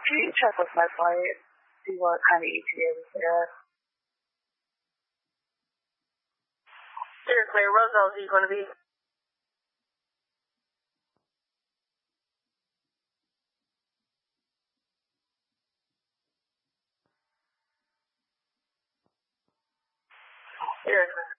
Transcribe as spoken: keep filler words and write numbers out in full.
you check with my flight, see what kind of E T A we can get? Seriously, Roselle, is he going to be? Seriously.